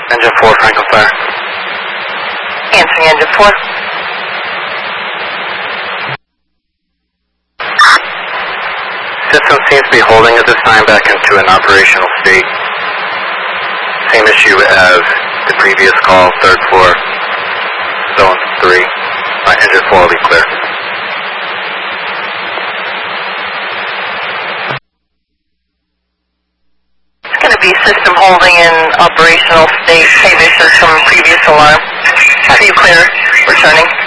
Engine 4, Franklin Fire. Answering engine 4. System seems to be holding at this time back into an operational state. Same issue as the previous call, third floor, zone 3. Engine 4 will be clear. It's going to be system holding in operational state. Same issues from previous alarm. Have you clear? Returning.